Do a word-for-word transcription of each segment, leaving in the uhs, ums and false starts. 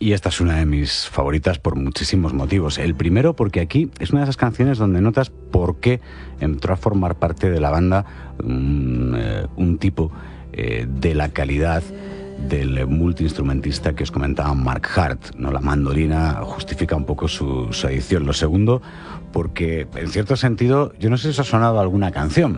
Y esta es una de mis favoritas por muchísimos motivos. El primero porque aquí es una de esas canciones donde notas por qué entró a formar parte de la banda un, eh, un tipo eh, de la calidad del multiinstrumentista que os comentaba Mark Hart, ¿no? La mandolina justifica un poco su, su edición. Lo segundo, porque en cierto sentido, yo no sé si os ha sonado alguna canción,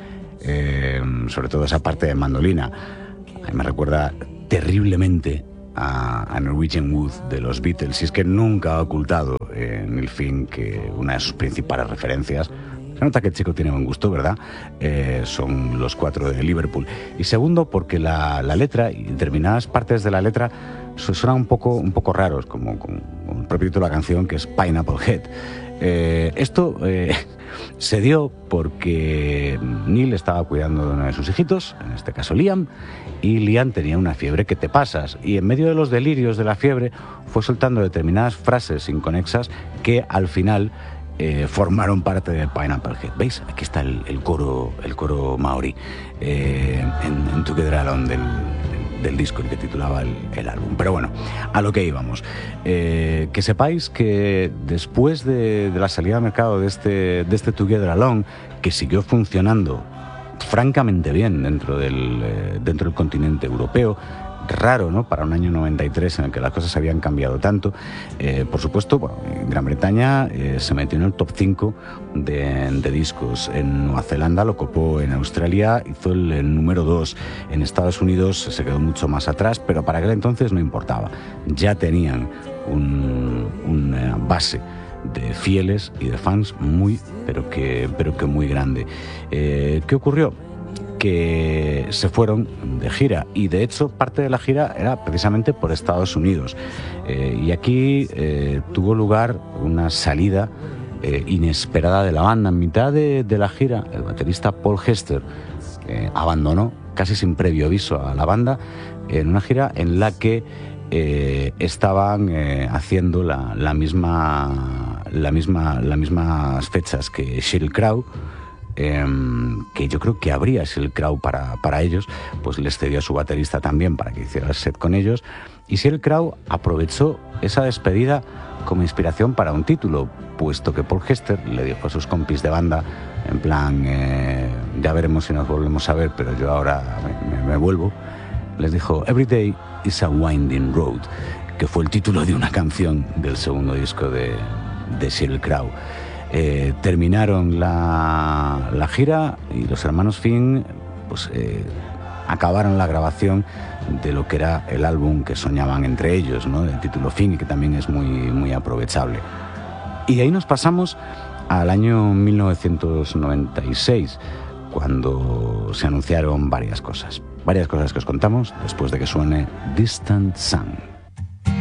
eh, sobre todo esa parte de mandolina. A mí me recuerda terriblemente a, a Norwegian Wood de los Beatles, y es que nunca ha ocultado eh, Neil Finn que una de sus principales referencias, se nota que el chico tiene buen gusto, ¿verdad? Eh, son los Cuatro de Liverpool. Y segundo, porque la, la letra y determinadas partes de la letra suenan un poco, un poco raros, como, como, como el propio título de la canción, que es Pineapple Head. Eh, esto eh, se dio porque Neil estaba cuidando de uno de sus hijitos, en este caso Liam, y Liam tenía una fiebre que te pasas, y en medio de los delirios de la fiebre fue soltando determinadas frases inconexas que al final Eh, formaron parte de Pineapple Head. ¿Veis? Aquí está el, el coro el coro maorí eh, en, en Together Alone del, del, del disco, el que titulaba el, el álbum. Pero bueno, a lo que íbamos. Eh, que sepáis que después de, de la salida al mercado de este, de este Together Alone, que siguió funcionando francamente bien dentro del, eh, dentro del continente europeo, raro, ¿no?, para un año noventa y tres en el que las cosas habían cambiado tanto. Eh, por supuesto, bueno, en Gran Bretaña eh, se metió en el top cinco de, de discos. En Nueva Zelanda lo copó, en Australia hizo el, el número dos, en Estados Unidos se quedó mucho más atrás, pero para aquel entonces no importaba. Ya tenían un, una base de fieles y de fans muy, pero que, pero que muy grande. Eh, ¿Qué ocurrió? Que se fueron de gira, y de hecho parte de la gira era precisamente por Estados Unidos, eh, y aquí eh, tuvo lugar una salida eh, inesperada de la banda. En mitad de, de la gira, el baterista Paul Hester eh, abandonó casi sin previo aviso a la banda en una gira en la que eh, estaban eh, haciendo la, la misma la misma las mismas fechas que Sheryl Crow, Eh, que yo creo que abría Sheryl Crow para, para ellos, pues les cedió a su baterista también para que hiciera el set con ellos, y Sheryl Crow aprovechó esa despedida como inspiración para un título, puesto que Paul Hester le dijo a sus compis de banda, en plan, eh, ya veremos si nos volvemos a ver, pero yo ahora me, me, me vuelvo, les dijo Every Day is a Winding Road, que fue el título de una canción del segundo disco de, de Sheryl Crow. Eh, terminaron la, la gira y los hermanos Finn pues, eh, acabaron la grabación de lo que era el álbum que soñaban entre ellos, ¿no?, el título Finn, y que también es muy, muy aprovechable. Y de ahí nos pasamos al año mil novecientos noventa y seis, cuando se anunciaron varias cosas, varias cosas que os contamos después de que suene Distant Sun.